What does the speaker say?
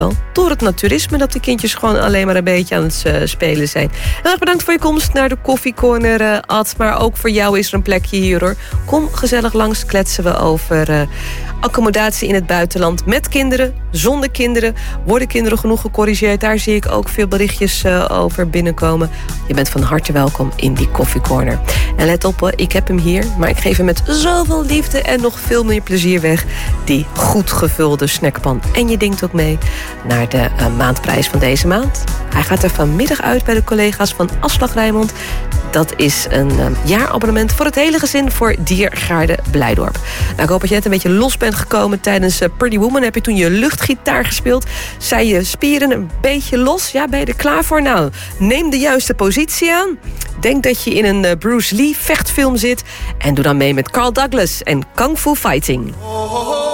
door het naturisme dat de kindjes gewoon alleen maar een beetje aan het spelen zijn. Heel erg bedankt voor je komst naar de koffiecorner, Ad. Maar ook voor jou is er een plekje hier, hoor. Kom gezellig langs, kletsen we over accommodatie in het buitenland. Met kinderen, zonder kinderen. Worden kinderen genoeg gecorrigeerd? Daar zie ik ook veel berichtjes over binnenkomen. Je bent van harte welkom in die koffiecorner. En let op, ik heb hem hier, maar ik geef hem met zoveel liefde en nog veel meer plezier weg. Die goed gevulde snackpan. En je denkt ook mee naar de maandprijs van deze maand. Hij gaat er vanmiddag uit bij de collega's van Afslag Rijnmond. Dat is een jaarabonnement voor het hele gezin voor Diergaarde Blijdorp. Nou, ik hoop dat je net een beetje los bent gekomen tijdens Pretty Woman. Heb je toen je luchtgitaar gespeeld? Zijn je spieren een beetje los? Ja, ben je er klaar voor? Nou, neem de juiste positie aan. Denk dat je in een Bruce Lee vechtfilm zit. En doe dan mee met Carl Douglas en Kung Fu Fighting.